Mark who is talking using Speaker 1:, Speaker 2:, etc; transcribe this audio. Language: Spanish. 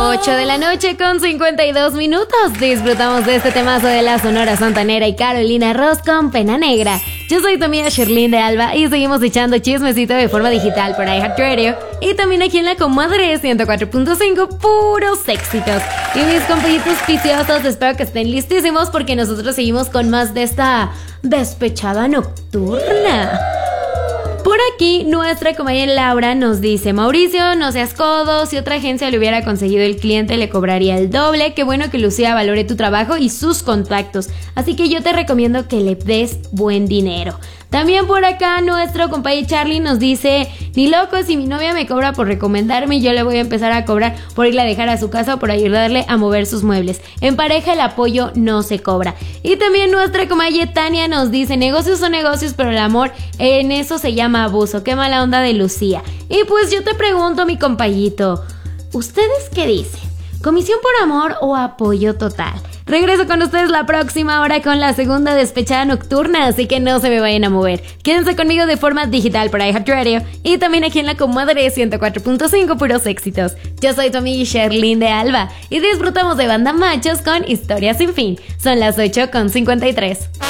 Speaker 1: 8 de la noche con 52 minutos. Disfrutamos de este temazo de la Sonora Santanera y Carolina Ross con Pena Negra. Yo soy tu amiga Sherlyn de Alba y seguimos echando chismecito de forma digital por iHeartRadio y también aquí en la Comadre 104.5, puros éxitos. Y mis compañitos viciosos, espero que estén listísimos porque nosotros seguimos con más de esta despechada nocturna. Por aquí, nuestra compañera Laura nos dice: Mauricio, no seas codo, si otra agencia le hubiera conseguido el cliente le cobraría el doble. Qué bueno que Lucía valore tu trabajo y sus contactos, así que yo te recomiendo que le des buen dinero. También por acá nuestro compañero Charlie nos dice: ni loco, si mi novia me cobra por recomendarme, yo le voy a empezar a cobrar por irla a dejar a su casa o por ayudarle a mover sus muebles. En pareja el apoyo no se cobra. Y también nuestra compañera Tania nos dice: negocios son negocios, pero el amor, en eso se llama abuso. Qué mala onda de Lucía. Y pues yo te pregunto, mi compañito, ¿ustedes qué dicen? ¿Comisión por amor o apoyo total? Regreso con ustedes la próxima hora con la segunda despechada nocturna, así que no se me vayan a mover. Quédense conmigo de forma digital por iHeartRadio y también aquí en la Comadre 104.5, puros éxitos. Yo soy tu amiga Sherlyn de Alba y disfrutamos de Banda Machos con Historia Sin Fin. Son las 8:53.